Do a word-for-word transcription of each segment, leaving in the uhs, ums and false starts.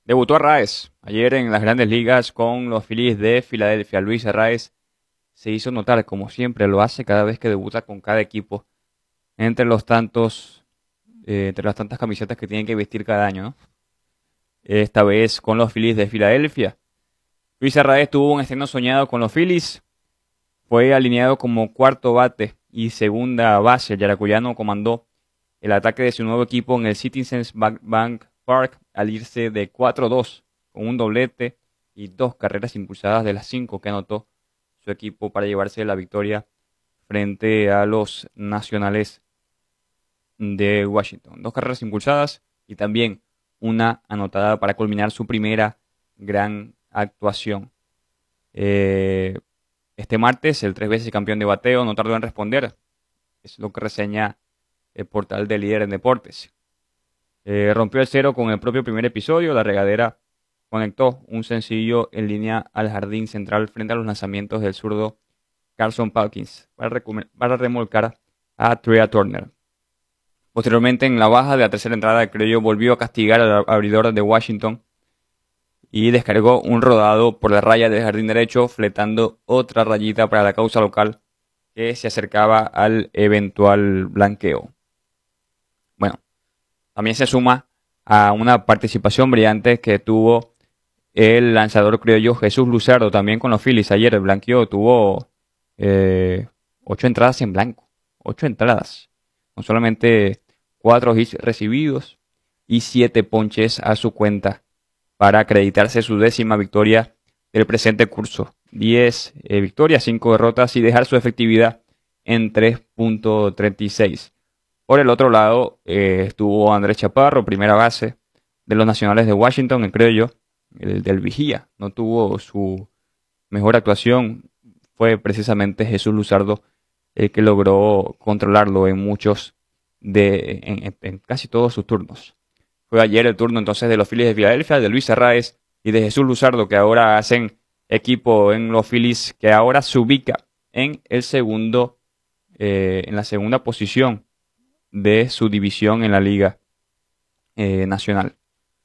Debutó Arraez ayer en las Grandes Ligas con los Phillies de Filadelfia. Luis Arraez se hizo notar, como siempre lo hace cada vez que debuta con cada equipo, entre los tantos, eh, entre las tantas camisetas que tienen que vestir cada año, ¿no? Esta vez con los Phillies de Filadelfia. Luis Arraez tuvo un estreno soñado con los Phillies. Fue alineado como cuarto bate y segunda base. El yaracuyano comandó el ataque de su nuevo equipo en el Citizens Bank Park al irse de cuatro dos con un doblete y dos carreras impulsadas de las cinco que anotó su equipo para llevarse la victoria frente a los Nacionales de Washington. Dos carreras impulsadas y también una anotada para culminar su primera gran actuación. Eh, este martes, el tres veces campeón de bateo no tardó en responder. Es lo que reseña el portal de Líder en Deportes. Eh, rompió el cero con el propio primer episodio. La regadera conectó un sencillo en línea al jardín central frente a los lanzamientos del zurdo Carson Palkins para, para remolcar a Trea Turner. Posteriormente, en la baja de la tercera entrada, el criollo volvió a castigar al abridor de Washington y descargó un rodado por la raya del jardín derecho, fletando otra rayita para la causa local que se acercaba al eventual blanqueo. Bueno, también se suma a una participación brillante que tuvo el lanzador criollo Jesús Luzardo, también con los Phillies. Ayer el blanqueo tuvo eh, ocho entradas en blanco, ocho entradas, con solamente cuatro hits recibidos y siete ponches a su cuenta para acreditarse su décima victoria del presente curso. diez eh, victorias, cinco derrotas y dejar su efectividad en tres punto treinta y seis. Por el otro lado eh, estuvo Andrés Chaparro, primera base de los Nacionales de Washington, creo yo, el del Vigía. No tuvo su mejor actuación, fue precisamente Jesús Luzardo el que logró controlarlo en muchos de, en, en casi todos sus turnos. Fue ayer el turno entonces de los Phillies de Filadelfia, de Luis Arraez y de Jesús Luzardo, que ahora hacen equipo en los Phillies, que ahora se ubica en el segundo, eh, en la segunda posición de su división en la Liga eh, Nacional.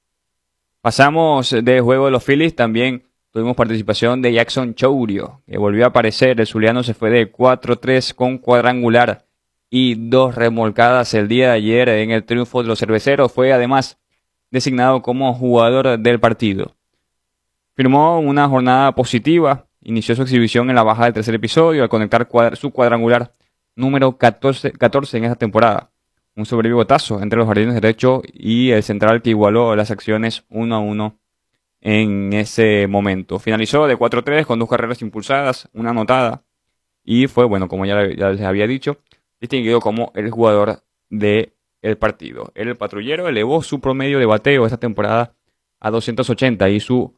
Pasamos de juego de los Phillies, también tuvimos participación de Jackson Chourio, que volvió a aparecer. El zuliano se fue de cuatro tres con cuadrangular y dos remolcadas el día de ayer en el triunfo de los cerveceros. Fue además designado como jugador del partido. Firmó una jornada positiva, inició su exhibición en la baja del tercer episodio al conectar cuadra, su cuadrangular número catorce, catorce en esta temporada. Un sobrevivotazo entre los jardines derecho y el central que igualó las acciones uno a uno en ese momento. Finalizó de cuatro tres con dos carreras impulsadas, una anotada y fue, bueno, como ya, ya les había dicho, distinguido como el jugador del partido. El patrullero elevó su promedio de bateo esta temporada a doscientos ochenta y su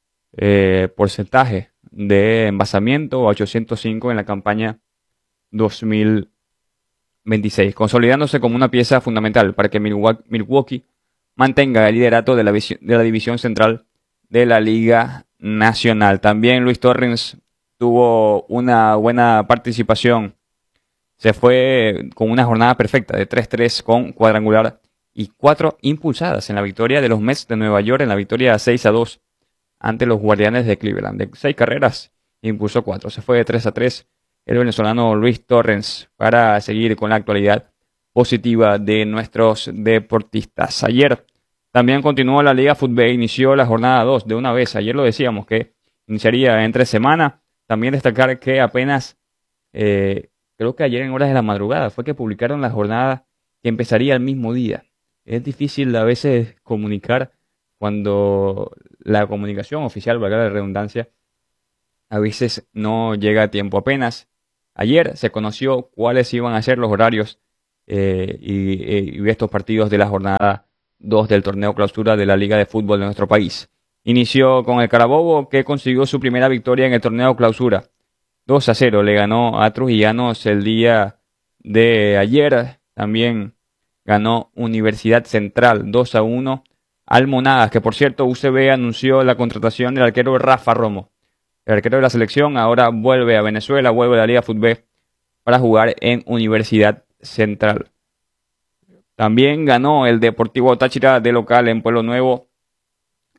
eh, porcentaje de envasamiento a ochocientos cinco en la campaña dos mil veintiséis, consolidándose como una pieza fundamental para que Milwaukee mantenga el liderato de la, de la división central de la Liga Nacional. También Luis Torrens tuvo una buena participación. Se fue con una jornada perfecta de tres tres con cuadrangular y cuatro impulsadas en la victoria de los Mets de Nueva York, en la victoria seis a dos ante los Guardianes de Cleveland. De seis carreras, impulsó cuatro. Se fue de tres a tres el venezolano Luis Torrens para seguir con la actualidad positiva de nuestros deportistas. Ayer también continuó la Liga Fútbol, inició la jornada dos de una vez. Ayer lo decíamos que iniciaría entre semana. También destacar que apenas, eh, creo que ayer en horas de la madrugada, fue que publicaron la jornada que empezaría el mismo día. Es difícil a veces comunicar cuando la comunicación oficial, valga la redundancia, a veces no llega a tiempo. Apenas ayer se conoció cuáles iban a ser los horarios eh, y, y estos partidos de la jornada dos del torneo clausura de la Liga de Fútbol de nuestro país. Inició con el Carabobo, que consiguió su primera victoria en el torneo clausura. dos a cero le ganó a Trujillanos el día de ayer. También ganó Universidad Central dos a uno al Monagas, que por cierto U C B anunció la contratación del arquero Rafa Romo. El arquero de la selección ahora vuelve a Venezuela, vuelve a la Liga Fútbol para jugar en Universidad Central. También ganó el Deportivo Táchira de local en Pueblo Nuevo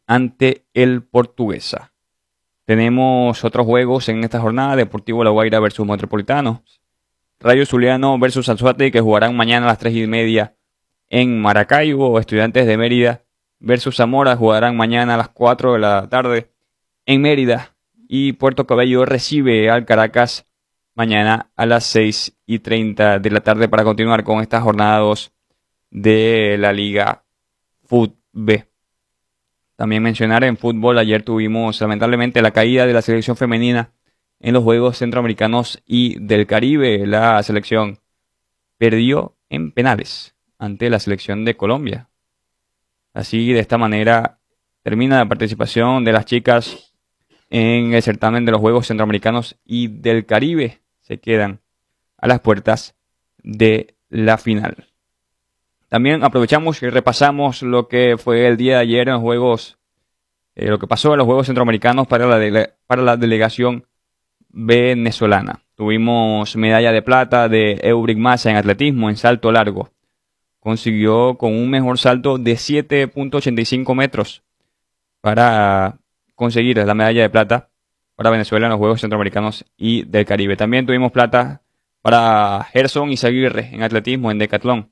ante el Portuguesa. Tenemos otros juegos en esta jornada: Deportivo La Guaira versus Metropolitano, Rayo Zuliano versus Anzoátegui, que jugarán mañana a las tres y media en Maracaibo. Estudiantes de Mérida versus Zamora jugarán mañana a las cuatro de la tarde en Mérida. Y Puerto Cabello recibe al Caracas mañana a las seis y treinta de la tarde para continuar con estas jornadas de la Liga Fut-B. También mencionar en fútbol, ayer tuvimos lamentablemente la caída de la selección femenina en los Juegos Centroamericanos y del Caribe. La selección perdió en penales ante la selección de Colombia. Así, de esta manera, termina la participación de las chicas en el certamen de los Juegos Centroamericanos y del Caribe. Se quedan a las puertas de la final. También aprovechamos y repasamos lo que fue el día de ayer en los Juegos, eh, lo que pasó en los Juegos Centroamericanos para la, dele, para la delegación venezolana. Tuvimos medalla de plata de Eubrick Massa en atletismo, en salto largo. Consiguió con un mejor salto de siete punto ochenta y cinco metros para conseguir la medalla de plata para Venezuela en los Juegos Centroamericanos y del Caribe. También tuvimos plata para Gerson Izaguirre en atletismo, en decatlón.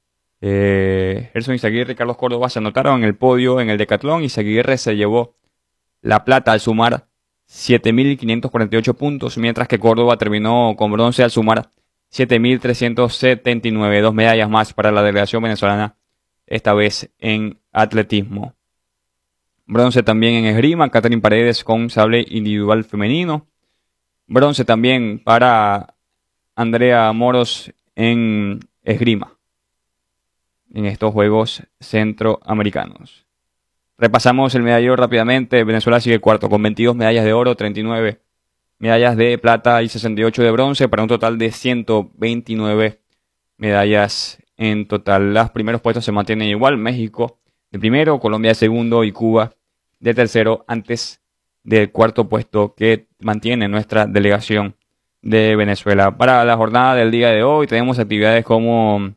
Eh, Gerson Izaguirre y Carlos Córdoba se anotaron en el podio en el decatlón. Izaguirre se llevó la plata al sumar siete mil quinientos cuarenta y ocho puntos, mientras que Córdoba terminó con bronce al sumar siete mil trescientos setenta y nueve, dos medallas más para la delegación venezolana, esta vez en atletismo. Bronce también en esgrima, Catherine Paredes con sable individual femenino. Bronce también para Andrea Moros en esgrima en estos Juegos Centroamericanos. Repasamos el medallero rápidamente. Venezuela sigue cuarto con veintidós medallas de oro, treinta y nueve medallas de plata y sesenta y ocho de bronce, para un total de ciento veintinueve medallas en total. Los primeros puestos se mantienen igual: México de primero, Colombia de segundo y Cuba de tercero, antes del cuarto puesto que mantiene nuestra delegación de Venezuela. Para la jornada del día de hoy tenemos actividades como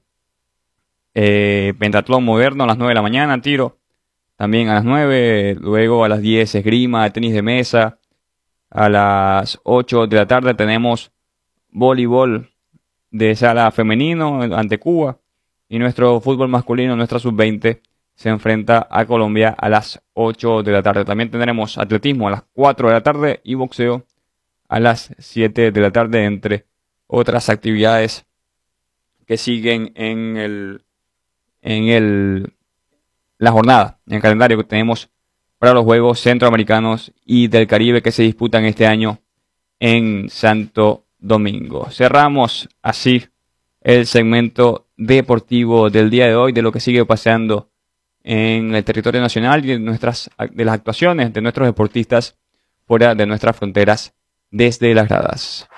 eh, pentatlón moderno a las nueve de la mañana, tiro también a las nueve, luego a las diez esgrima, tenis de mesa. A las ocho de la tarde tenemos voleibol de sala femenino ante Cuba, y nuestro fútbol masculino, nuestra sub veinte, se enfrenta a Colombia a las ocho de la tarde. También tendremos atletismo a las cuatro de la tarde y boxeo a las siete de la tarde, entre otras actividades que siguen en el en el la jornada, en el calendario que tenemos para los Juegos Centroamericanos y del Caribe que se disputan este año en Santo Domingo. Cerramos así el segmento deportivo del día de hoy, de lo que sigue pasando en el territorio nacional y de, nuestras, de las actuaciones de nuestros deportistas fuera de nuestras fronteras desde las gradas.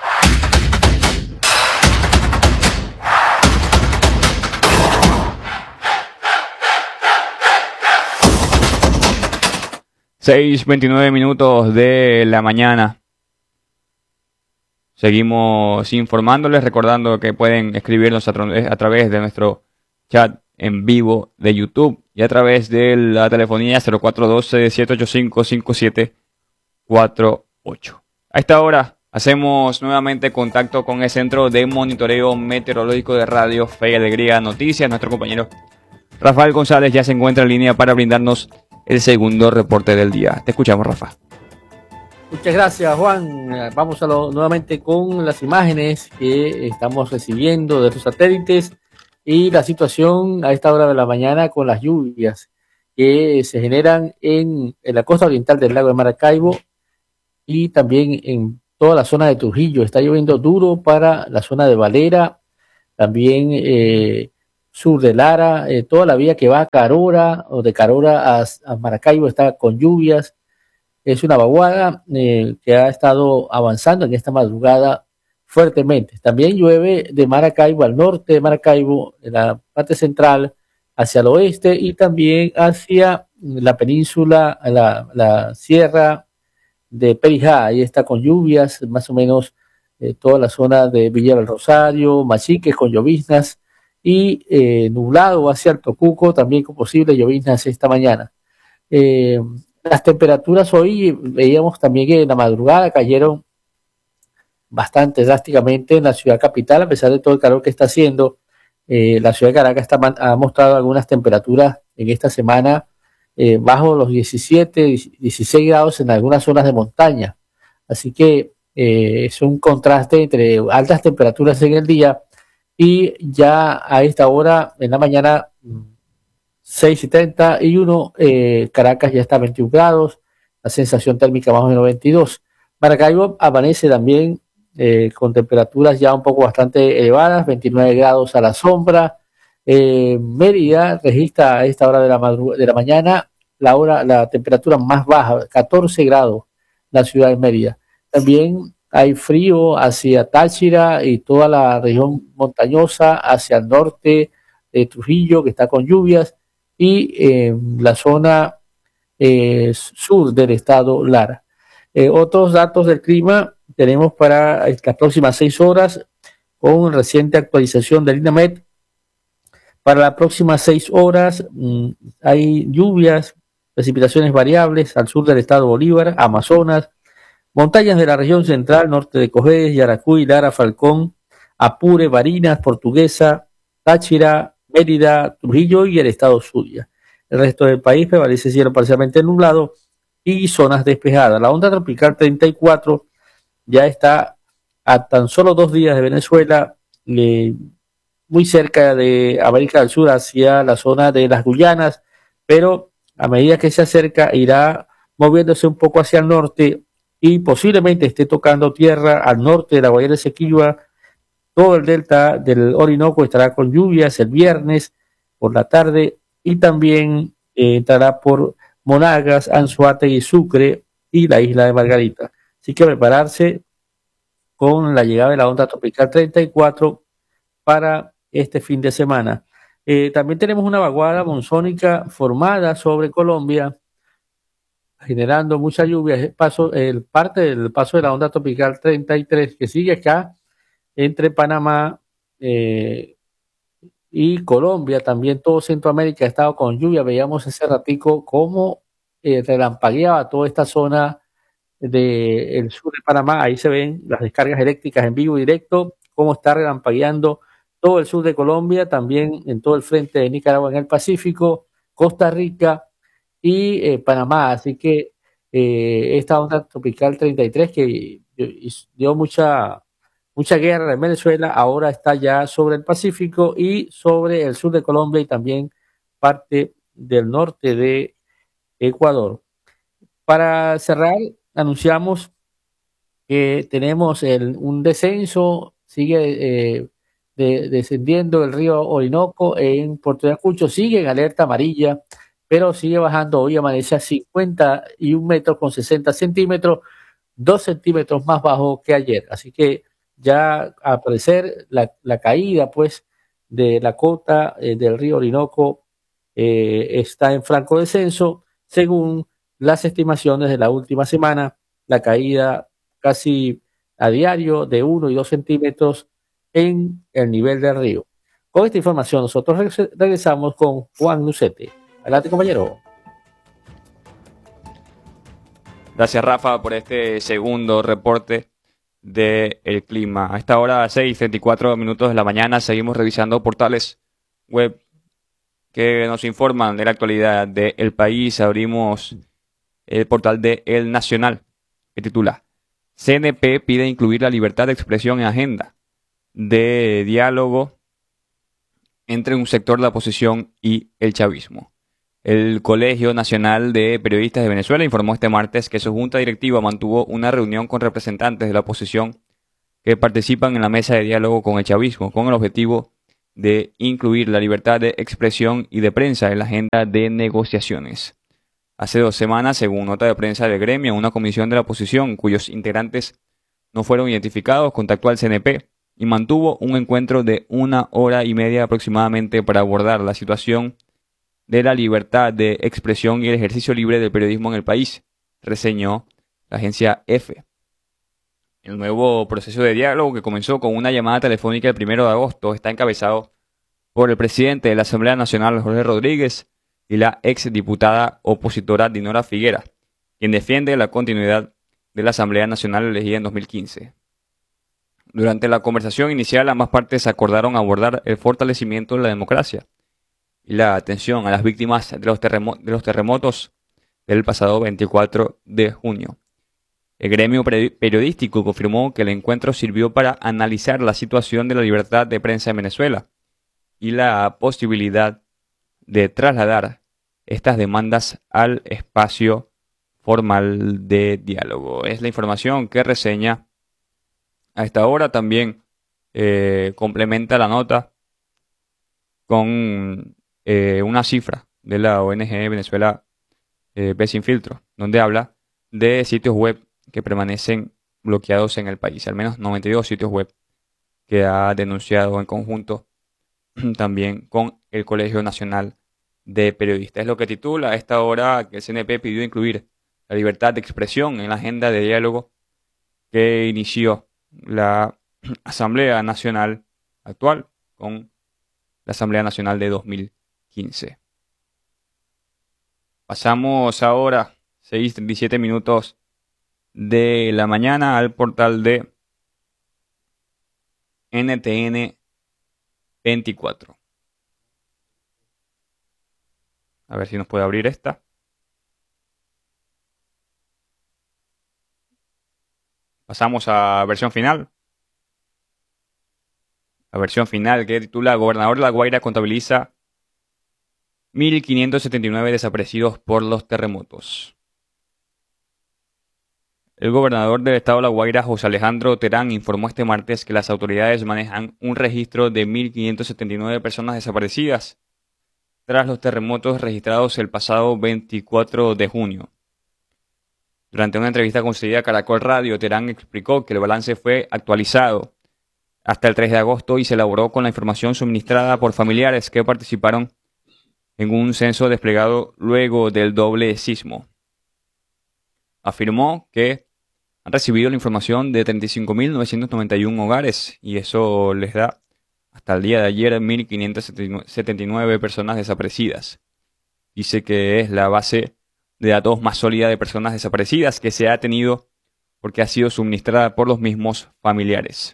seis veintinueve minutos de la mañana. Seguimos informándoles, recordando que pueden escribirnos a, tra a través de nuestro chat en vivo de YouTube y a través de la telefonía cero cuatro uno dos, siete ocho cinco, cinco siete cuatro ocho. A esta hora hacemos nuevamente contacto con el Centro de Monitoreo Meteorológico de Radio Fe y Alegría Noticias. Nuestro compañero Rafael González ya se encuentra en línea para brindarnos el segundo reporte del día. Te escuchamos, Rafa. Muchas gracias, Juan. Vamos a lo, nuevamente con las imágenes que estamos recibiendo de los satélites y la situación a esta hora de la mañana con las lluvias que se generan en, en la costa oriental del lago de Maracaibo y también en toda la zona de Trujillo. Está lloviendo duro para la zona de Valera, también eh, sur de Lara, eh, toda la vía que va a Carora o de Carora a, a Maracaibo está con lluvias. Es una vaguada eh, que ha estado avanzando en esta madrugada fuertemente. También llueve de Maracaibo al norte de Maracaibo, en la parte central, hacia el oeste y también hacia la península, la, la sierra de Perijá. Ahí está con lluvias, más o menos eh, toda la zona de Villa del Rosario, Machiques con lloviznas y eh, nublado hacia el Tocuco, también con posibles lloviznas esta mañana. Eh, Las temperaturas hoy veíamos también que en la madrugada cayeron bastante drásticamente en la ciudad capital, a pesar de todo el calor que está haciendo. Eh, la ciudad de Caracas está, ha mostrado algunas temperaturas en esta semana eh, bajo los diecisiete, dieciséis grados en algunas zonas de montaña. Así que eh, es un contraste entre altas temperaturas en el día y ya a esta hora, en la mañana, seis y treinta y uno, eh, Caracas ya está a veintiún grados, la sensación térmica más o menos veintidós. Maracaibo amanece también eh, con temperaturas ya un poco bastante elevadas, veintinueve grados a la sombra. Eh, Mérida registra a esta hora de la, de la mañana la hora, la temperatura más baja, catorce grados, la ciudad de Mérida. También hay frío hacia Táchira y toda la región montañosa, hacia el norte de Trujillo, que está con lluvias, y eh, la zona eh, sur del estado Lara. Eh, otros datos del clima tenemos para las próximas seis horas con reciente actualización del INAMET. Para las próximas seis horas mmm, hay lluvias, precipitaciones variables al sur del estado Bolívar, Amazonas, montañas de la región central, norte de Cojedes, Yaracuy, Lara, Falcón, Apure, Barinas, Portuguesa, Táchira, Mérida, Trujillo y el estado Zulia. El resto del país prevalece cielo parcialmente nublado y zonas despejadas. La onda tropical treinta y cuatro ya está a tan solo dos días de Venezuela, eh, muy cerca de América del Sur, hacia la zona de las Guyanas, pero a medida que se acerca irá moviéndose un poco hacia el norte y posiblemente esté tocando tierra al norte de la Guayana Esequiba. Todo el delta del Orinoco estará con lluvias el viernes por la tarde y también eh, entrará por Monagas, Anzoátegui, Sucre y la isla de Margarita. Así que prepararse con la llegada de la onda tropical treinta y cuatro para este fin de semana. Eh, también tenemos una vaguada monzónica formada sobre Colombia, generando mucha lluvia. El paso, el parte del paso de la onda tropical treinta y tres que sigue acá entre Panamá eh, y Colombia, también todo Centroamérica ha estado con lluvia. Veíamos ese ratico cómo eh, relampagueaba toda esta zona del sur de Panamá. Ahí se ven las descargas eléctricas en vivo y directo, cómo está relampagueando todo el sur de Colombia, también en todo el frente de Nicaragua en el Pacífico, Costa Rica y eh, Panamá. Así que eh, esta onda tropical treinta y tres que dio mucha mucha guerra en Venezuela, ahora está ya sobre el Pacífico y sobre el sur de Colombia y también parte del norte de Ecuador. Para cerrar, anunciamos que tenemos el, un descenso, sigue eh, de, descendiendo el río Orinoco en Puerto Ayacucho, sigue en alerta amarilla, pero sigue bajando. Hoy amanece a cincuenta y un metros con sesenta centímetros, dos centímetros más bajo que ayer. Así que ya al parecer la, la caída pues de la cota eh, del río Orinoco eh, está en franco descenso, según las estimaciones de la última semana. La caída casi a diario de uno y dos centímetros en el nivel del río. Con esta información nosotros regresamos con Juan Lucete. Adelante, compañero. Gracias, Rafa, por este segundo reporte del clima. A esta hora, seis y treinta y cuatro minutos de la mañana, seguimos revisando portales web que nos informan de la actualidad del país. Abrimos el portal de El Nacional, que titula: C N P pide incluir la libertad de expresión en agenda de diálogo entre un sector de la oposición y el chavismo. El Colegio Nacional de Periodistas de Venezuela informó este martes que su junta directiva mantuvo una reunión con representantes de la oposición que participan en la mesa de diálogo con el chavismo, con el objetivo de incluir la libertad de expresión y de prensa en la agenda de negociaciones. Hace dos semanas, según nota de prensa del gremio, una comisión de la oposición, cuyos integrantes no fueron identificados, contactó al C N P y mantuvo un encuentro de una hora y media aproximadamente para abordar la situación de la libertad de expresión y el ejercicio libre del periodismo en el país, reseñó la agencia EFE. El nuevo proceso de diálogo, que comenzó con una llamada telefónica el primero de agosto, está encabezado por el presidente de la Asamblea Nacional, Jorge Rodríguez, y la exdiputada opositora Dinora Figuera, quien defiende la continuidad de la Asamblea Nacional elegida en dos mil quince. Durante la conversación inicial, ambas partes acordaron abordar el fortalecimiento de la democracia y la atención a las víctimas de los, terremo de los terremotos del pasado veinticuatro de junio. El gremio periodístico confirmó que el encuentro sirvió para analizar la situación de la libertad de prensa en Venezuela y la posibilidad de trasladar estas demandas al espacio formal de diálogo. Es la información que reseña a esta hora. También eh, complementa la nota con eh, una cifra de la O N G Venezuela eh, Ve Sin Filtro, donde habla de sitios web que permanecen bloqueados en el país, al menos noventa y dos sitios web que ha denunciado en conjunto también con el Colegio Nacional de Periodistas. Es lo que titula a esta hora que el C N P pidió incluir la libertad de expresión en la agenda de diálogo que inició la Asamblea Nacional actual con la Asamblea Nacional de dos mil quince. Pasamos ahora, seis treinta y siete minutos de la mañana, al portal de N T N veinticuatro. A ver si nos puede abrir esta. Pasamos a versión final. La versión final que titula Gobernador de La Guaira contabiliza mil quinientos setenta y nueve desaparecidos por los terremotos. El gobernador del estado de La Guaira, José Alejandro Terán, informó este martes que las autoridades manejan un registro de mil quinientas setenta y nueve personas desaparecidas tras los terremotos registrados el pasado veinticuatro de junio. Durante una entrevista concedida a Caracol Radio, Terán explicó que el balance fue actualizado hasta el tres de agosto y se elaboró con la información suministrada por familiares que participaron en un censo desplegado luego del doble sismo. Afirmó que han recibido la información de treinta y cinco mil novecientos noventa y uno hogares y eso les da hasta el día de ayer mil quinientas setenta y nueve personas desaparecidas. Dice que es la base de datos más sólida de personas desaparecidas que se ha tenido porque ha sido suministrada por los mismos familiares.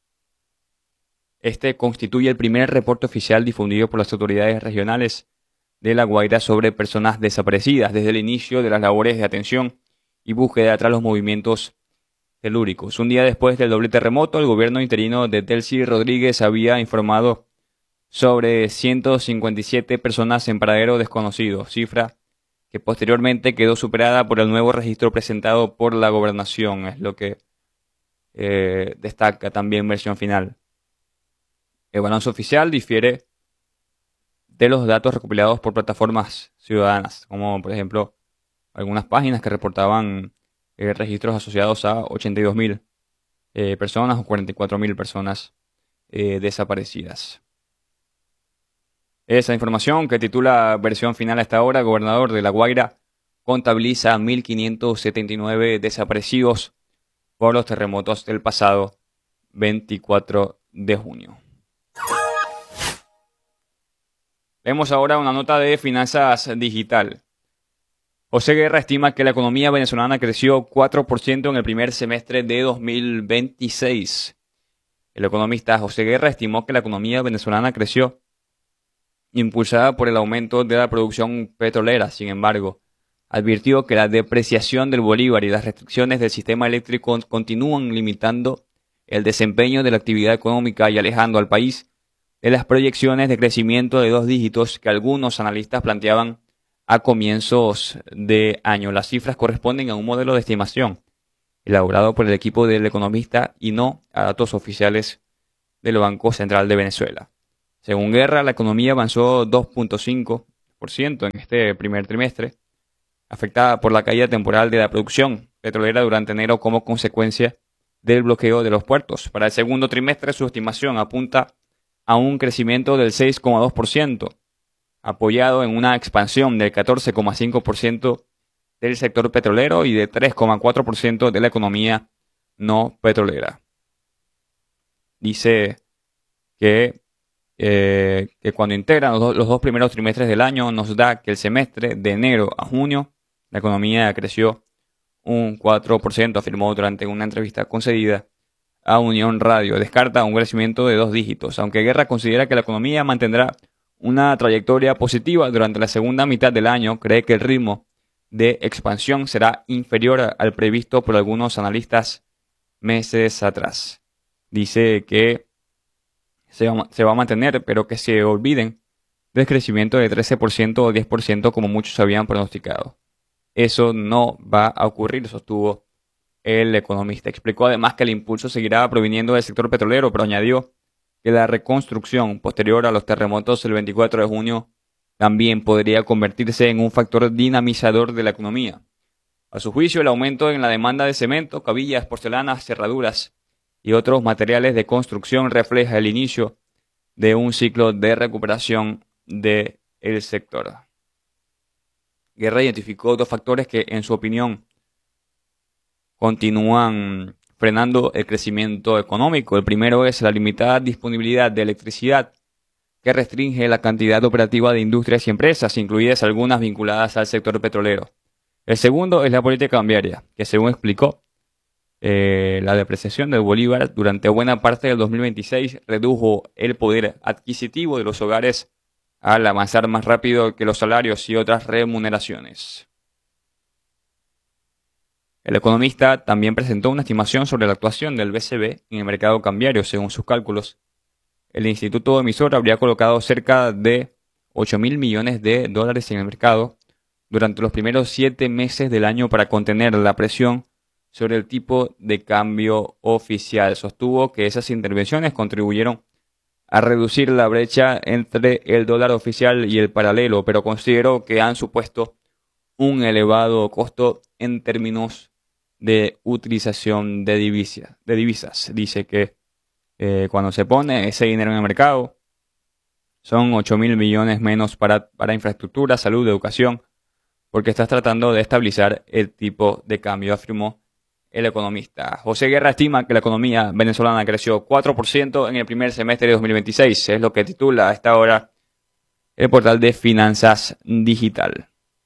Este constituye el primer reporte oficial difundido por las autoridades regionales de La Guaira sobre personas desaparecidas desde el inicio de las labores de atención y búsqueda tras los movimientos telúricos. Un día después del doble terremoto, el gobierno interino de Delcy Rodríguez había informado sobre ciento cincuenta y siete personas en paradero desconocido, cifra que posteriormente quedó superada por el nuevo registro presentado por la gobernación, es lo que eh, destaca también versión final. El balance oficial difiere de los datos recopilados por plataformas ciudadanas, como por ejemplo algunas páginas que reportaban eh, registros asociados a ochenta y dos mil eh, personas o cuarenta y cuatro mil personas eh, desaparecidas. Esa información que titula versión final a esta hora, gobernador de La Guaira contabiliza mil quinientos setenta y nueve desaparecidos por los terremotos del pasado veinticuatro de junio. Vemos ahora una nota de Finanzas Digital. José Guerra estima que la economía venezolana creció cuatro por ciento en el primer semestre de dos mil veintiséis. El economista José Guerra estimó que la economía venezolana creció impulsada por el aumento de la producción petrolera. Sin embargo, advirtió que la depreciación del bolívar y las restricciones del sistema eléctrico continúan limitando el desempeño de la actividad económica y alejando al país de las proyecciones de crecimiento de dos dígitos que algunos analistas planteaban a comienzos de año. Las cifras corresponden a un modelo de estimación elaborado por el equipo del economista y no a datos oficiales del Banco Central de Venezuela. Según Guerra, la economía avanzó dos punto cinco por ciento en este primer trimestre, afectada por la caída temporal de la producción petrolera durante enero como consecuencia del bloqueo de los puertos. Para el segundo trimestre, su estimación apunta a un crecimiento del seis coma dos por ciento, apoyado en una expansión del catorce coma cinco por ciento del sector petrolero y de tres coma cuatro por ciento de la economía no petrolera. Dice que eh, que cuando integran los, do, los dos primeros trimestres del año nos da que el semestre de enero a junio la economía creció un cuatro por ciento, afirmó durante una entrevista concedida a Unión Radio. Descarta un crecimiento de dos dígitos, aunque Guerra considera que la economía mantendrá una trayectoria positiva durante la segunda mitad del año. Cree que el ritmo de expansión será inferior al previsto por algunos analistas meses atrás. Dice que se va, se va a mantener, pero que se olviden del crecimiento de trece por ciento o diez por ciento como muchos habían pronosticado. Eso no va a ocurrir, sostuvo el economista. Explicó además que el impulso seguirá proviniendo del sector petrolero, pero añadió que la reconstrucción posterior a los terremotos el veinticuatro de junio también podría convertirse en un factor dinamizador de la economía. A su juicio, el aumento en la demanda de cemento, cabillas, porcelanas, cerraduras y otros materiales de construcción refleja el inicio de un ciclo de recuperación del sector. Guerra identificó dos factores que, en su opinión, continúan frenando el crecimiento económico. El primero es la limitada disponibilidad de electricidad, que restringe la cantidad operativa de industrias y empresas, incluidas algunas vinculadas al sector petrolero. El segundo es la política cambiaria, que según explicó, eh, la depreciación del bolívar durante buena parte del dos mil veintiséis redujo el poder adquisitivo de los hogares al avanzar más rápido que los salarios y otras remuneraciones. El economista también presentó una estimación sobre la actuación del B C B en el mercado cambiario. Según sus cálculos, el instituto emisor habría colocado cerca de ocho mil millones de dólares en el mercado durante los primeros siete meses del año para contener la presión sobre el tipo de cambio oficial. Sostuvo que esas intervenciones contribuyeron a reducir la brecha entre el dólar oficial y el paralelo, pero consideró que han supuesto un elevado costo en términos de utilización de divisas. De divisas. Dice que eh, cuando se pone ese dinero en el mercado, son ocho mil millones menos para, para infraestructura, salud, educación, porque estás tratando de estabilizar el tipo de cambio, afirmó el economista. José Guerra estima que la economía venezolana creció cuatro por ciento en el primer semestre de dos mil veintiséis. Es lo que titula a esta hora el portal de Finanzas Digital.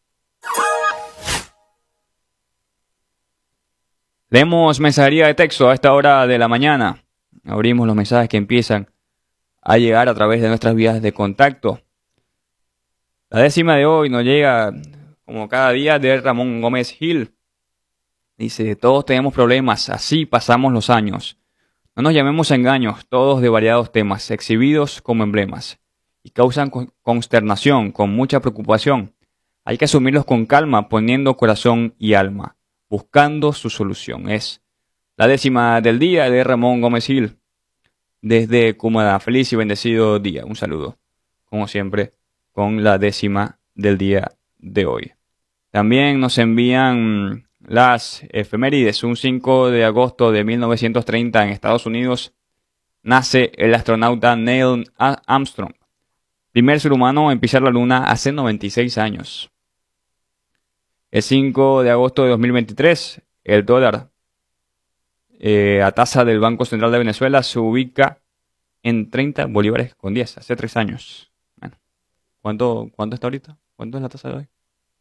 Leemos mensajería de texto a esta hora de la mañana. Abrimos los mensajes que empiezan a llegar a través de nuestras vías de contacto. La décima de hoy nos llega, como cada día, de Ramón Gómez Gil. Dice, todos tenemos problemas, así pasamos los años. No nos llamemos a engaños, todos de variados temas, exhibidos como emblemas, y causan consternación, con mucha preocupación. Hay que asumirlos con calma, poniendo corazón y alma, buscando su solución. Es la décima del día de Ramón Gómez Gil, desde Cúmada. Feliz y bendecido día. Un saludo, como siempre, con la décima del día de hoy. También nos envían las efemérides. Un cinco de agosto de mil novecientos treinta en Estados Unidos nace el astronauta Neil Armstrong, primer ser humano en pisar la luna hace noventa y seis años. El cinco de agosto de dos mil veintitrés, el dólar eh, a tasa del Banco Central de Venezuela se ubica en treinta bolívares con diez, hace tres años. Bueno, ¿cuánto, cuánto está ahorita? ¿Cuánto es la tasa de hoy?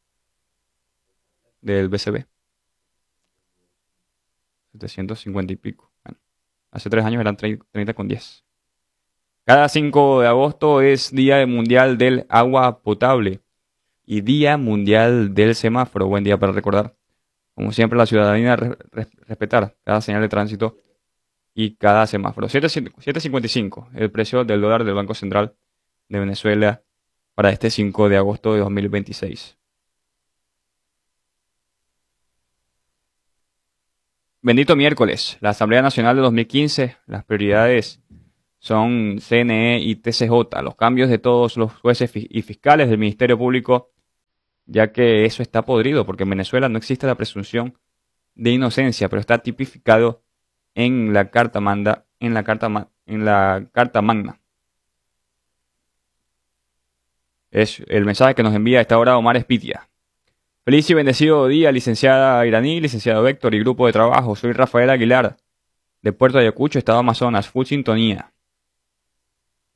Del B C B. setecientos cincuenta y pico. Bueno, hace tres años eran treinta con diez. Cada cinco de agosto es Día Mundial del Agua Potable y Día Mundial del Semáforo. Buen día para recordar. Como siempre, la ciudadanía re re respetar cada señal de tránsito y cada semáforo. siete cincuenta y cinco, el precio del dólar del Banco Central de Venezuela para este cinco de agosto de dos mil veintiséis. Bendito miércoles, la Asamblea Nacional de dos mil quince, las prioridades son C N E y T C J, los cambios de todos los jueces y fiscales del Ministerio Público, ya que eso está podrido, porque en Venezuela no existe la presunción de inocencia, pero está tipificado en la Carta Magna, en la Carta, en la Carta Magna. Es el mensaje que nos envía a esta hora Omar Espitia. Feliz y bendecido día, licenciada Iraní, licenciado Héctor y grupo de trabajo. Soy Rafael Aguilar, de Puerto Ayacucho, Estado Amazonas. Full sintonía.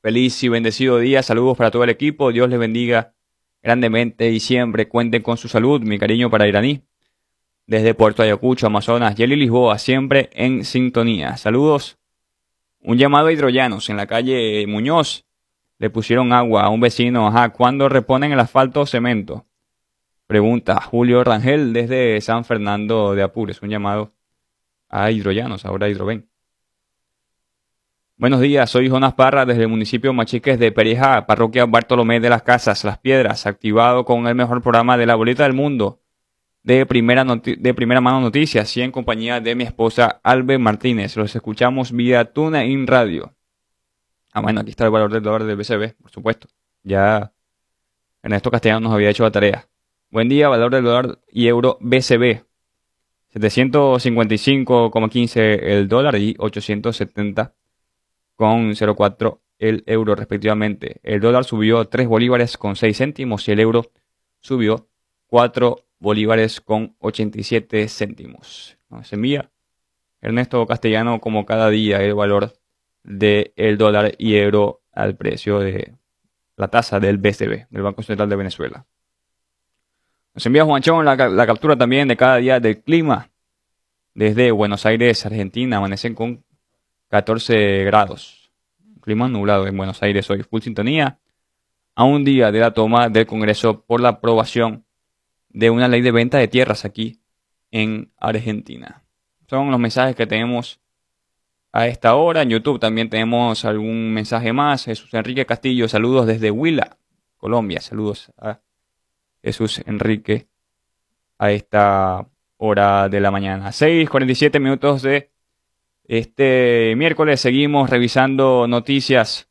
Feliz y bendecido día. Saludos para todo el equipo. Dios les bendiga grandemente y siempre cuenten con su salud. Mi cariño para Iraní. Desde Puerto Ayacucho, Amazonas, Yeli Lisboa, siempre en sintonía. Saludos. Un llamado a hidroyanos en la calle Muñoz. Le pusieron agua a un vecino. Ajá, ¿cuándo reponen el asfalto o cemento? Pregunta Julio Rangel desde San Fernando de Apures. Un llamado a hidroyanos, ahora a hidroven. Buenos días, soy Jonas Parra desde el municipio Machiques de Perijá, parroquia Bartolomé de las Casas, Las Piedras, activado con el mejor programa de la bolita del mundo, de primera, de primera mano noticias, y en compañía de mi esposa Albe Martínez. Los escuchamos vía TuneIn Radio. Ah, bueno, aquí está el valor del dólar del B C B, por supuesto. Ya Ernesto Castellano nos había hecho la tarea. Buen día, valor del dólar y euro B C B. setecientos cincuenta y cinco coma quince el dólar y ochocientos setenta con cero cuatro el euro respectivamente. El dólar subió tres bolívares con seis céntimos y el euro subió cuatro bolívares con ochenta y siete céntimos. Nos envía Ernesto Castellano como cada día el valor del dólar y euro al precio de la tasa del B C B, del Banco Central de Venezuela. Nos envía Juanchón la, la captura también de cada día del clima. Desde Buenos Aires, Argentina, amanecen con catorce grados. Clima nublado en Buenos Aires hoy. Full sintonía. A un día de la toma del Congreso por la aprobación de una ley de venta de tierras aquí en Argentina. Son los mensajes que tenemos a esta hora. En YouTube también tenemos algún mensaje más. Jesús Enrique Castillo, saludos desde Huila, Colombia. Saludos a Jesús Enrique a esta hora de la mañana. seis cuarenta y siete minutos de este miércoles. Seguimos revisando noticias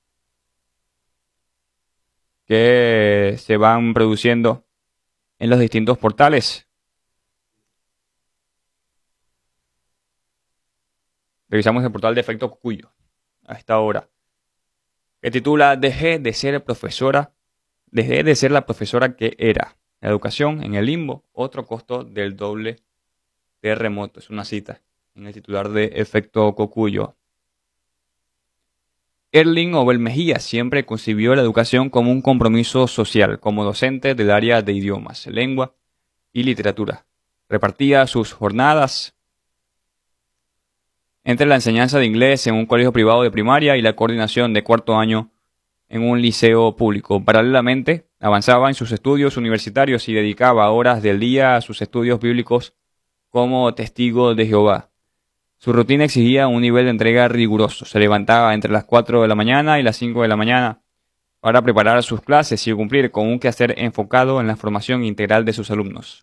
que se van produciendo en los distintos portales. Revisamos el portal de Efecto Cocuyo a esta hora, que titula Dejé de ser profesora, dejé de ser la profesora que era. La educación en el limbo, otro costo del doble terremoto. Es una cita en el titular de Efecto Cocuyo. Erling Obel Mejía siempre concibió la educación como un compromiso social, como docente del área de idiomas, lengua y literatura. Repartía sus jornadas entre la enseñanza de inglés en un colegio privado de primaria y la coordinación de cuarto año en un liceo público. Paralelamente, avanzaba en sus estudios universitarios y dedicaba horas del día a sus estudios bíblicos como testigo de Jehová. Su rutina exigía un nivel de entrega riguroso. Se levantaba entre las cuatro de la mañana y las cinco de la mañana para preparar sus clases y cumplir con un quehacer enfocado en la formación integral de sus alumnos.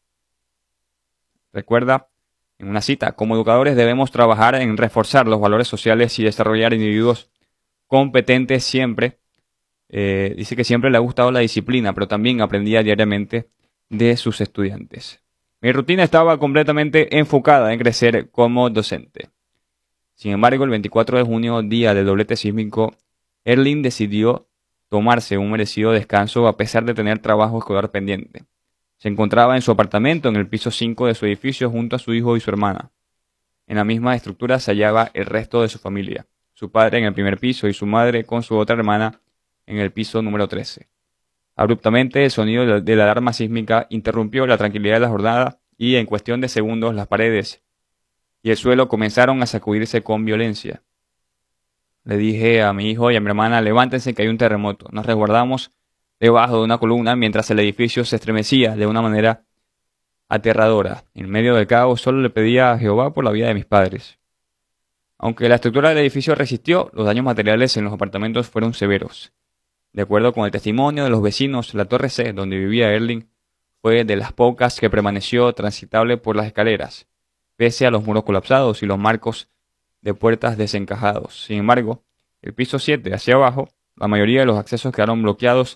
Recuerda, en una cita, como educadores debemos trabajar en reforzar los valores sociales y desarrollar individuos competentes siempre. Eh, dice que siempre le ha gustado la disciplina, pero también aprendía diariamente de sus estudiantes. Mi rutina estaba completamente enfocada en crecer como docente. Sin embargo, el veinticuatro de junio, día del doblete sísmico, Erling decidió tomarse un merecido descanso a pesar de tener trabajo escolar pendiente. Se encontraba en su apartamento en el piso cinco de su edificio junto a su hijo y su hermana. En la misma estructura se hallaba el resto de su familia, su padre en el primer piso y su madre con su otra hermana en el piso número trece. Abruptamente, el sonido de la alarma sísmica interrumpió la tranquilidad de la jornada y en cuestión de segundos las paredes y el suelo comenzaron a sacudirse con violencia. Le dije a mi hijo y a mi hermana, levántense que hay un terremoto. Nos resguardamos debajo de una columna mientras el edificio se estremecía de una manera aterradora. En medio del caos solo le pedía a Jehová por la vida de mis padres. Aunque la estructura del edificio resistió, los daños materiales en los apartamentos fueron severos. De acuerdo con el testimonio de los vecinos, la Torre C, donde vivía Erling, fue de las pocas que permaneció transitable por las escaleras, pese a los muros colapsados y los marcos de puertas desencajados. Sin embargo, el piso siete hacia abajo, la mayoría de los accesos quedaron bloqueados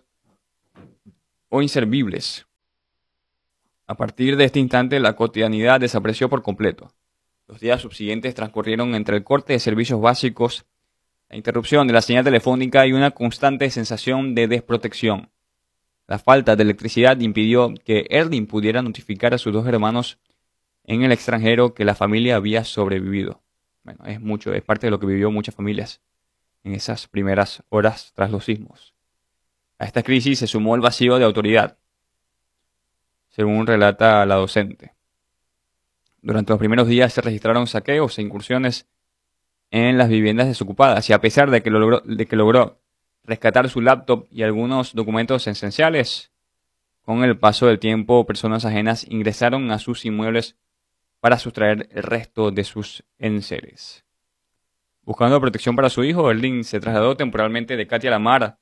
o inservibles. A partir de este instante, la cotidianidad desapareció por completo. Los días subsiguientes transcurrieron entre el corte de servicios básicos, la interrupción de la señal telefónica y una constante sensación de desprotección. La falta de electricidad impidió que Erling pudiera notificar a sus dos hermanos en el extranjero que la familia había sobrevivido. Bueno, es mucho, es parte de lo que vivió muchas familias en esas primeras horas tras los sismos. A esta crisis se sumó el vacío de autoridad, según relata la docente. Durante los primeros días se registraron saqueos e incursiones en las viviendas desocupadas y a pesar de que logró, de que logró rescatar su laptop y algunos documentos esenciales, con el paso del tiempo personas ajenas ingresaron a sus inmuebles para sustraer el resto de sus enseres. Buscando protección para su hijo, Erling se trasladó temporalmente de Katia la Mar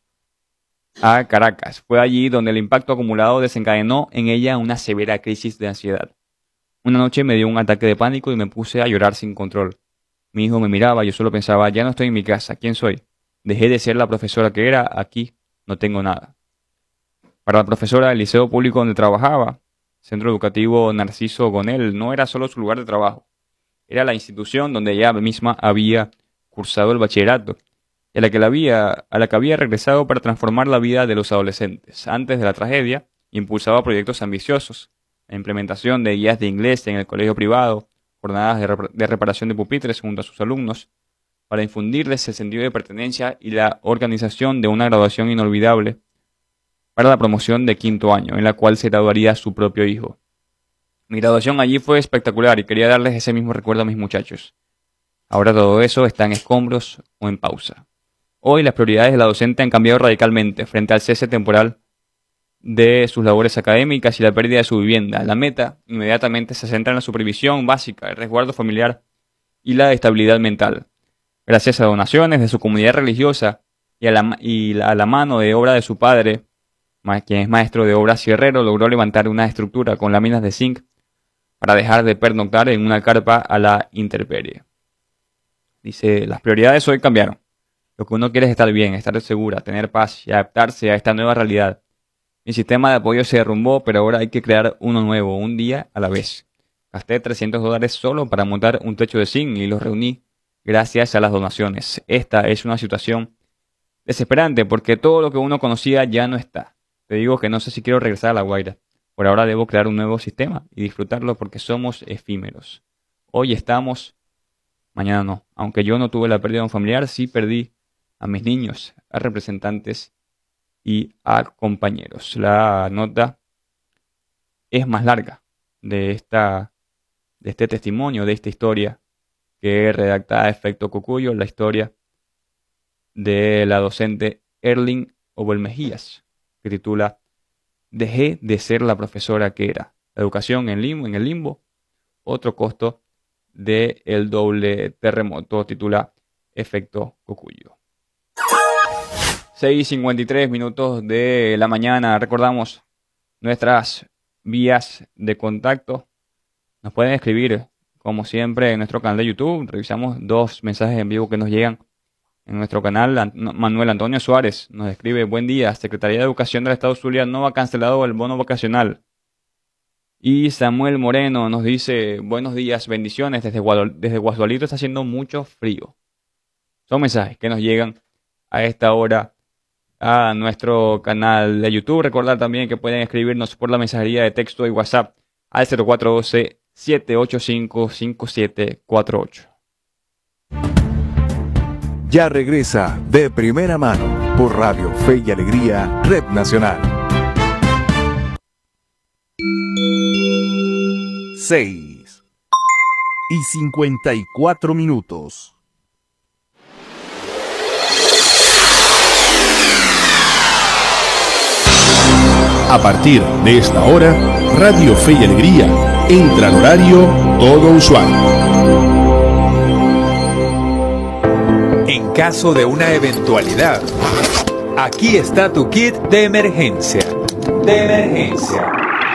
a Caracas. Fue allí donde el impacto acumulado desencadenó en ella una severa crisis de ansiedad. Una noche me dio un ataque de pánico y me puse a llorar sin control. Mi hijo me miraba, yo solo pensaba, ya no estoy en mi casa, ¿quién soy? Dejé de ser la profesora que era, aquí no tengo nada. Para la profesora del liceo público donde trabajaba, Centro Educativo Narciso Gonel, no era solo su lugar de trabajo, era la institución donde ella misma había cursado el bachillerato, y a la que, la había, a la que había regresado para transformar la vida de los adolescentes. Antes de la tragedia, impulsaba proyectos ambiciosos, la implementación de guías de inglés en el colegio privado, jornadas de, rep de reparación de pupitres junto a sus alumnos, para infundirles el sentido de pertenencia y la organización de una graduación inolvidable para la promoción de quinto año, en la cual se graduaría su propio hijo. Mi graduación allí fue espectacular y quería darles ese mismo recuerdo a mis muchachos. Ahora todo eso está en escombros o en pausa. Hoy las prioridades de la docente han cambiado radicalmente frente al cese temporal de sus labores académicas y la pérdida de su vivienda. La meta inmediatamente se centra en la supervisión básica, el resguardo familiar y la estabilidad mental. Gracias a donaciones de su comunidad religiosa y a la, y la, a la mano de obra de su padre, quien es maestro de obras sierrero, logró levantar una estructura con láminas de zinc para dejar de pernoctar en una carpa a la intemperie. Dice, las prioridades hoy cambiaron. Lo que uno quiere es estar bien, estar segura, tener paz y adaptarse a esta nueva realidad. Mi sistema de apoyo se derrumbó, pero ahora hay que crear uno nuevo, un día a la vez. Gasté trescientos dólares solo para montar un techo de zinc y los reuní gracias a las donaciones. Esta es una situación desesperante porque todo lo que uno conocía ya no está. Te digo que no sé si quiero regresar a La Guaira. Por ahora debo crear un nuevo sistema y disfrutarlo porque somos efímeros. Hoy estamos, mañana no. Aunque yo no tuve la pérdida de un familiar, sí perdí a mis niños, a representantes y a compañeros. La nota es más larga de, esta, de este testimonio, de esta historia que redacta Efecto Cocuyo, la historia de la docente Erling Obel Mejías, que titula Dejé de ser la profesora que era. La educación en, limbo, en el limbo, otro costo del doble terremoto, titula Efecto Cocuyo. seis cincuenta y tres minutos de la mañana. Recordamos nuestras vías de contacto. Nos pueden escribir, como siempre, en nuestro canal de YouTube. Revisamos dos mensajes en vivo que nos llegan en nuestro canal. Manuel Antonio Suárez nos escribe: buen día, Secretaría de Educación del Estado Zulia no ha cancelado el bono vacacional. Y Samuel Moreno nos dice: buenos días, bendiciones, desde, Guadal desde Guasdualito está haciendo mucho frío. Son mensajes que nos llegan a esta hora a nuestro canal de YouTube. Recordar también que pueden escribirnos por la mensajería de texto y WhatsApp al cero cuatro uno dos, siete ocho cinco, cinco siete cuatro ocho. Ya regresa De Primera Mano por Radio Fe y Alegría, Red Nacional. seis y cincuenta y cuatro minutos. A partir de esta hora, Radio Fe y Alegría entra en horario todo usuario. En caso de una eventualidad, aquí está tu kit de emergencia. De emergencia.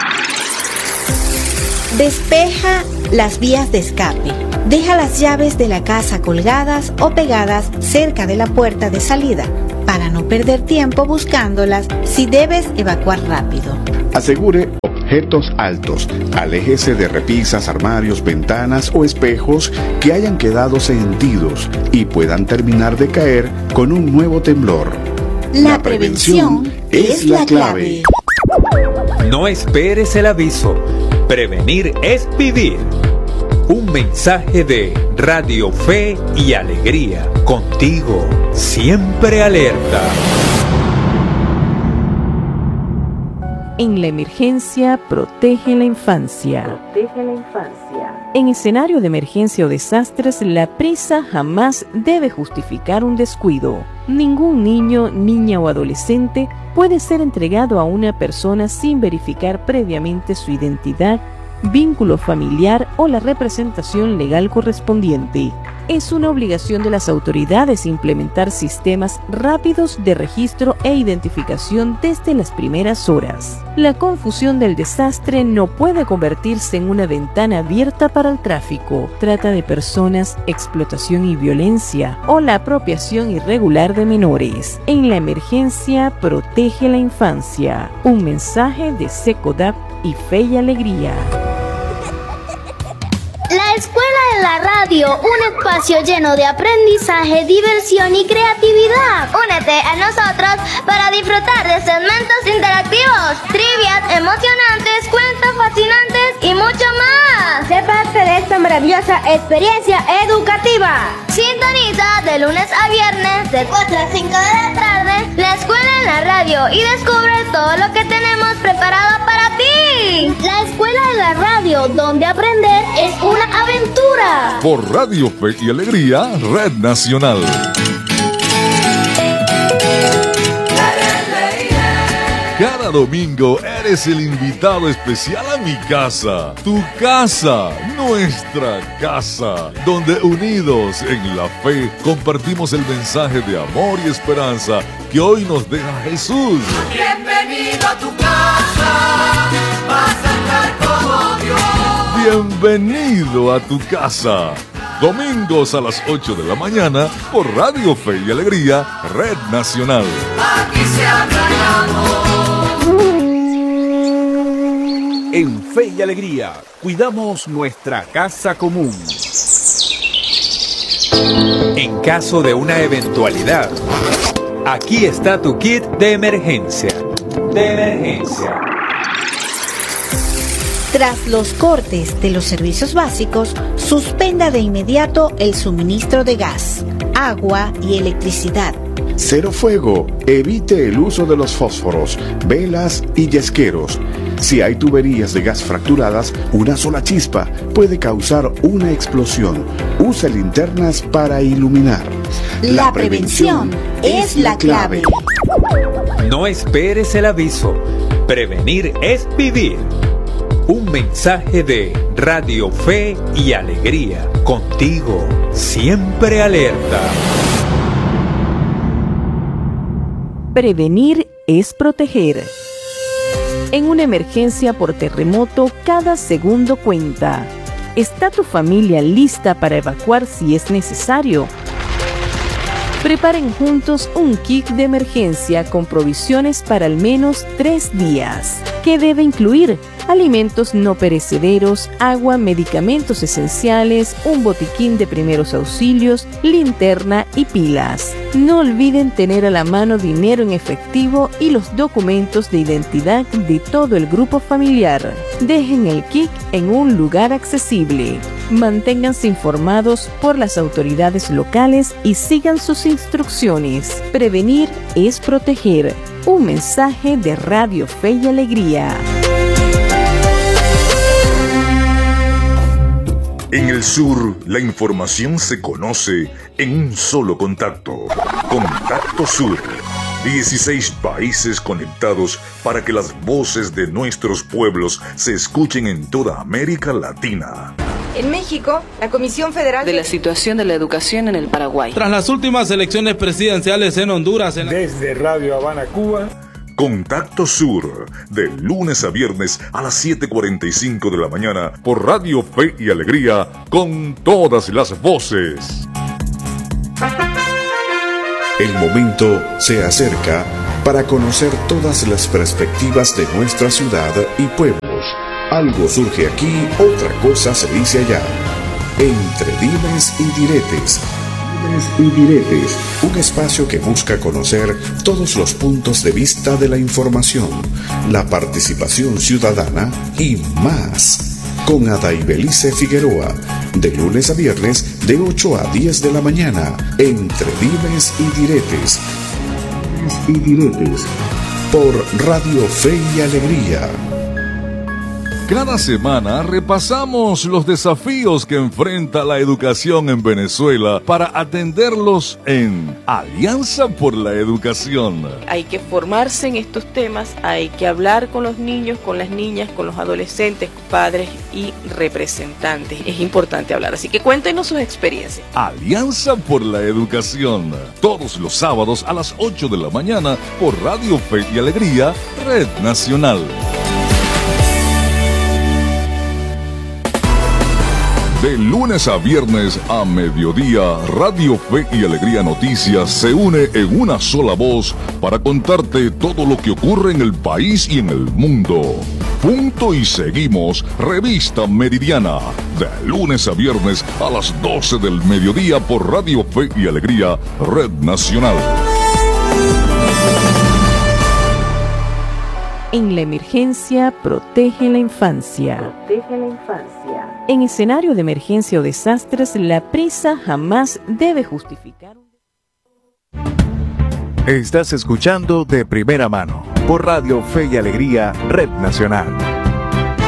Despeja las vías de escape. Deja las llaves de la casa colgadas o pegadas cerca de la puerta de salida para no perder tiempo buscándolas si debes evacuar rápido. Asegure objetos altos. Aléjese de repisas, armarios, ventanas o espejos que hayan quedado sentidos y puedan terminar de caer con un nuevo temblor. La, la prevención, prevención es la clave. No esperes el aviso. Prevenir es vivir. Un mensaje de Radio Fe y Alegría. Contigo, siempre alerta. En la emergencia, protege la infancia. Protege la infancia. En escenario de emergencia o desastres, la prisa jamás debe justificar un descuido. Ningún niño, niña o adolescente puede ser entregado a una persona sin verificar previamente su identidad, vínculo familiar o la representación legal correspondiente. Es una obligación de las autoridades implementar sistemas rápidos de registro e identificación desde las primeras horas. La confusión del desastre no puede convertirse en una ventana abierta para el tráfico, trata de personas, explotación y violencia o la apropiación irregular de menores. En la emergencia, protege la infancia. Un mensaje de SECODAP y Fe y Alegría. La Escuela de la Radio, un espacio lleno de aprendizaje, diversión y creatividad. Únete a nosotros para disfrutar de segmentos interactivos, trivias emocionantes, cuentos fascinantes y mucho más. Sé parte de esta maravillosa experiencia educativa. Sintoniza de lunes a viernes de cuatro a cinco de la tarde la Escuela en la Radio y descubre todo lo que tenemos preparado para ti. La Escuela de la Radio, donde aprender es una aventura. Por Radio Fe y Alegría, Red Nacional. Cada domingo eres el invitado especial a mi casa, tu casa, nuestra casa, donde unidos en la fe compartimos el mensaje de amor y esperanza que hoy nos deja Jesús. Bienvenido a tu casa, vas a estar como Dios. Bienvenido a tu casa. Domingos a las ocho de la mañana por Radio Fe y Alegría, Red Nacional. Aquí se habla de amor. En Fe y Alegría, cuidamos nuestra casa común. En caso de una eventualidad, aquí está tu kit de emergencia. De emergencia. Tras los cortes de los servicios básicos, suspenda de inmediato el suministro de gas, agua y electricidad. Cero fuego. Evite el uso de los fósforos, velas y yesqueros. Si hay tuberías de gas fracturadas, una sola chispa puede causar una explosión. Use linternas para iluminar. La, la prevención, prevención es la clave. No esperes el aviso. Prevenir es vivir. Un mensaje de Radio Fe y Alegría. Contigo, siempre alerta. Prevenir es proteger. En una emergencia por terremoto, cada segundo cuenta. ¿Está tu familia lista para evacuar si es necesario? Preparen juntos un kit de emergencia con provisiones para al menos tres días. ¿Qué debe incluir? Alimentos no perecederos, agua, medicamentos esenciales, un botiquín de primeros auxilios, linterna y pilas. No olviden tener a la mano dinero en efectivo y los documentos de identidad de todo el grupo familiar. Dejen el kit en un lugar accesible. Manténganse informados por las autoridades locales y sigan sus instrucciones. Prevenir es proteger. Un mensaje de Radio Fe y Alegría. En el sur, la información se conoce en un solo contacto. Contacto Sur. dieciséis países conectados para que las voces de nuestros pueblos se escuchen en toda América Latina. En México, la Comisión Federal de la situación de la educación en el Paraguay. Tras las últimas elecciones presidenciales en Honduras. En... Desde Radio Habana, Cuba. Contacto Sur, de lunes a viernes a las siete cuarenta y cinco de la mañana por Radio Fe y Alegría, con todas las voces. El momento se acerca para conocer todas las perspectivas de nuestra ciudad y pueblos. Algo surge aquí, otra cosa se dice allá. Entre dimes y diretes. Y diretes, un espacio que busca conocer todos los puntos de vista de la información, la participación ciudadana y más. Con Adaibelice Figueroa, de lunes a viernes de ocho a diez de la mañana, entre dimes y diretes. Y diretes, por Radio Fe y Alegría. Cada semana repasamos los desafíos que enfrenta la educación en Venezuela para atenderlos en Alianza por la Educación. Hay que formarse en estos temas, hay que hablar con los niños, con las niñas, con los adolescentes, padres y representantes. Es importante hablar, así que cuéntenos sus experiencias. Alianza por la Educación, todos los sábados a las ocho de la mañana por Radio Fe y Alegría, Red Nacional. De lunes a viernes a mediodía, Radio Fe y Alegría Noticias se une en una sola voz para contarte todo lo que ocurre en el país y en el mundo. Punto y seguimos, Revista Meridiana, de lunes a viernes a las doce del mediodía por Radio Fe y Alegría, Red Nacional. En la emergencia, protege la infancia. Protege la infancia. En escenario de emergencia o desastres, la prisa jamás debe justificar. Estás escuchando De Primera Mano por Radio Fe y Alegría, Red Nacional.